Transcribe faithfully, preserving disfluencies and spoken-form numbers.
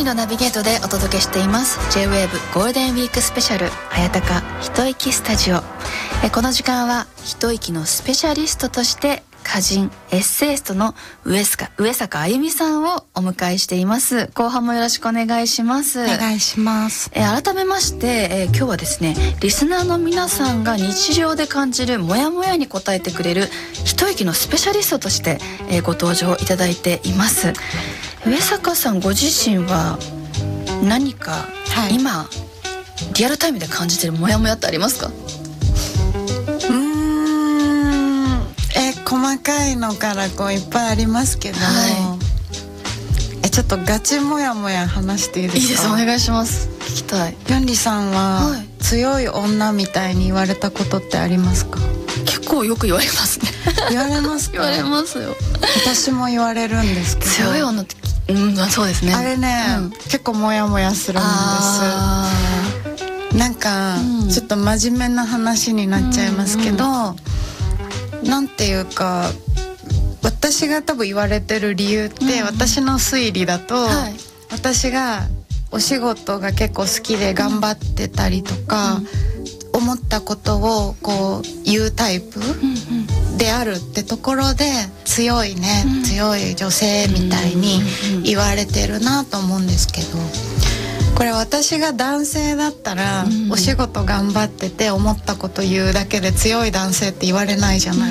ナビゲートでお届けしています J-ウェーブ ゴールデンウィークスペシャル早高一息スタジオ。えこの時間は一息のスペシャリストとして歌人エッセイストの上坂上坂あゆみさんをお迎えしています。後半もよろしくお願いします。 お願いします。 え改めまして、え今日はですねリスナーの皆さんが日常で感じるモヤモヤに答えてくれる一息のスペシャリストとして、えご登場いただいています。上坂さんご自身は何か今、はい、リアルタイムで感じてるモヤモヤってありますか？ うーんえ細かいのからこういっぱいありますけど、はい、えちょっとガチモヤモヤ話していいですか？ いいです、お願いします。聞きたい。 ヨンリさんは、はい、強い女みたいに言われたことってありますか？ 結構よく言われますね。 言われますか？言われますよ。 私も言われるんですけど、 強い女ってうん、そうですね。 あれね、うん、結構モヤモヤするんです。なんか、うん、ちょっと真面目な話になっちゃいますけど、うんうん、なんていうか私が多分言われてる理由って、うん、私の推理だと、はい、私がお仕事が結構好きで頑張ってたりとか、うん、思ったことをこう言うタイプ、うんうん、であるってところで強いね、うん、強い女性みたいに言われてるなと思うんですけど、これ私が男性だったら、うん、お仕事頑張ってて思ったこと言うだけで強い男性って言われないじゃない